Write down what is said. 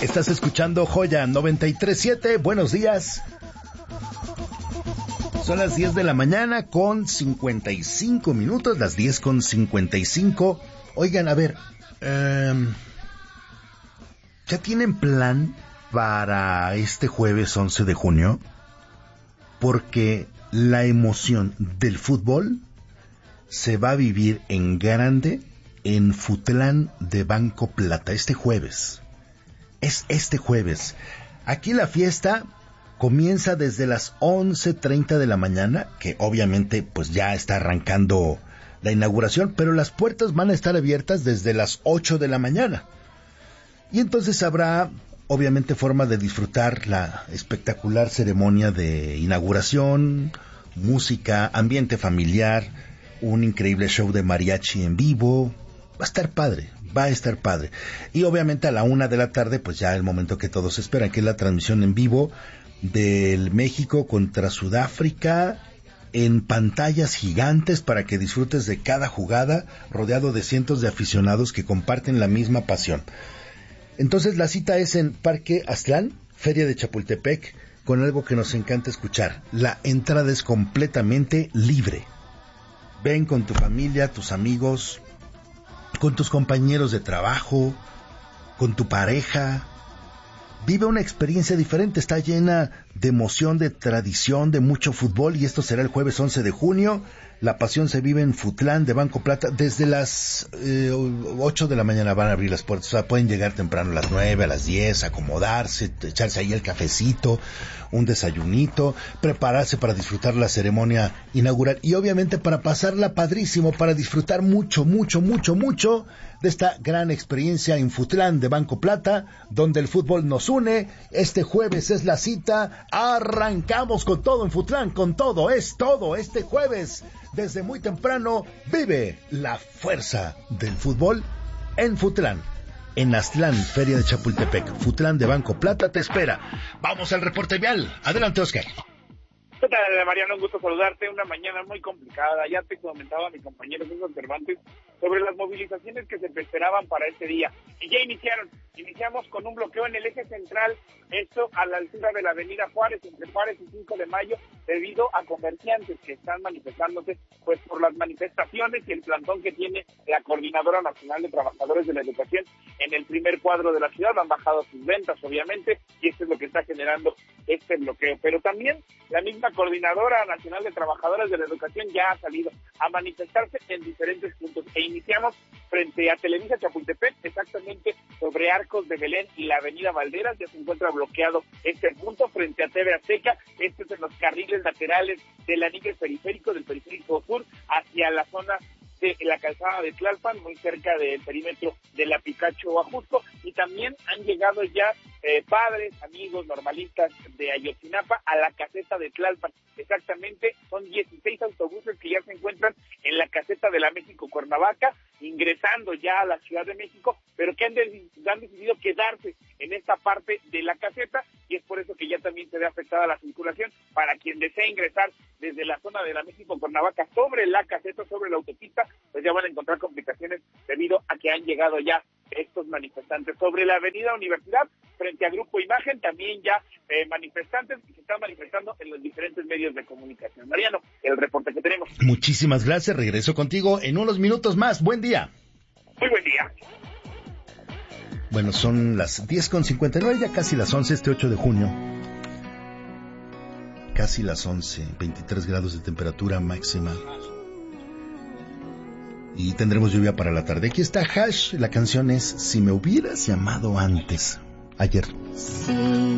Estás escuchando Joya 93.7. Buenos días. Son las 10 de la mañana con 55 minutos, las 10 con 55. Oigan, a ver, ¿ya tienen plan para este jueves 11 de junio? Porque la emoción del fútbol se va a vivir en grande en Futlán de Banco Plata este jueves. Es este jueves. Aquí la fiesta comienza desde las 11:30 de la mañana, que obviamente pues ya está arrancando la inauguración, pero las puertas van a estar abiertas desde las 8 de la mañana. Y entonces habrá obviamente forma de disfrutar la espectacular ceremonia de inauguración, música, ambiente familiar, un increíble show de mariachi en vivo. Va a estar padre. Y obviamente a la 1 de la tarde, pues ya el momento que todos esperan, que es la transmisión en vivo del México contra Sudáfrica en pantallas gigantes para que disfrutes de cada jugada, rodeado de cientos de aficionados que comparten la misma pasión. Entonces la cita es en Parque Aztlán, Feria de Chapultepec, con algo que nos encanta escuchar. La entrada es completamente libre. Ven con tu familia, tus amigos, con tus compañeros de trabajo, con tu pareja. Vive una experiencia diferente, está llena de emoción, de tradición, de mucho fútbol, y esto será el jueves 11 de junio. La pasión se vive en Futlán de Banco Plata. Desde las 8 de la mañana van a abrir las puertas. O sea, pueden llegar temprano a las 9, a las 10, acomodarse, echarse ahí el cafecito, un desayunito, prepararse para disfrutar la ceremonia inaugural y obviamente para pasarla padrísimo, para disfrutar mucho de esta gran experiencia en Futlán de Banco Plata, donde el fútbol nos une. Este jueves es la cita. Arrancamos con todo en Futlán, con todo, es todo este jueves. Desde muy temprano vive la fuerza del fútbol en Futlán. En Aztlán, Feria de Chapultepec, Futlán de Banco Plata te espera. Vamos al reporte vial. Adelante, Oscar. ¿Qué tal, Mariano? Un gusto saludarte. Una mañana muy complicada. Ya te comentaba mi compañero César Cervantes sobre las movilizaciones que se esperaban para este día. Y ya iniciamos con un bloqueo en el eje central, esto a la altura de la avenida Juárez, entre Juárez y 5 de Mayo, debido a comerciantes que están manifestándose pues por las manifestaciones y el plantón que tiene la Coordinadora Nacional de Trabajadores de la Educación en el primer cuadro de la ciudad. Han bajado sus ventas, obviamente, y esto es lo que está generando este bloqueo. Pero también la misma Coordinadora Nacional de Trabajadores de la Educación ya ha salido a manifestarse en diferentes puntos. E iniciamos frente a Televisa Chapultepec, exactamente sobre Arcos de Belén y la avenida Valderas. Ya se encuentra bloqueado este punto frente a TV Azteca. Este es en los carriles laterales del anillo periférico, del periférico sur, hacia la zona de la calzada de Tlalpan, muy cerca del perímetro de la Picacho Ajusco. Y también han llegado ya padres, amigos, normalistas de Ayotzinapa a la caseta de Tlalpan. Exactamente, son 16 autobuses que ya se encuentran en la caseta de la México-Cuernavaca, ingresando ya a la Ciudad de México, pero que han decidido quedarse en esta parte de la caseta, y es por eso que ya también se ve afectada la circulación. Para quien desea ingresar desde la zona de la México-Cuernavaca sobre la caseta, sobre la autopista, pues ya van a encontrar complicaciones debido a que han llegado ya estos manifestantes. Sobre la avenida Universidad, frente a Grupo Imagen, también ya manifestantes que se están manifestando en los diferentes medios de comunicación. Mariano, el reporte que tenemos. Muchísimas gracias, regreso contigo en unos minutos más. Buen día. Muy buen día. Bueno, son las 10:59, ya casi las 11, este 8 de junio. Casi las 11, 23 grados de temperatura máxima. Y tendremos lluvia para la tarde. Aquí está Hash, la canción es Si me hubieras llamado antes, ayer. Sí.